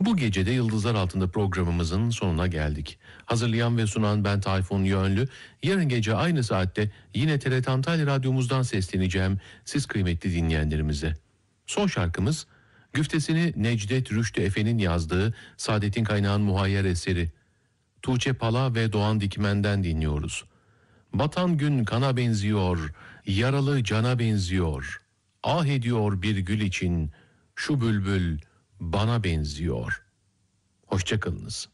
Bu gece de Yıldızlar Altında programımızın sonuna geldik. Hazırlayan ve sunan ben Tayfun Yönlü. Yarın gece aynı saatte yine TRT Antalya Radyomuzdan sesleneceğim siz kıymetli dinleyenlerimize. Son şarkımız güftesini Necdet Rüştü Efe'nin yazdığı Saadettin Kaynağ'ın muhayyer eseri Tuğçe Pala ve Doğan Dikmen'den dinliyoruz. Batan gün kana benziyor, yaralı cana benziyor. Ah ediyor bir gül için, şu bülbül bana benziyor. Hoşça kalınız.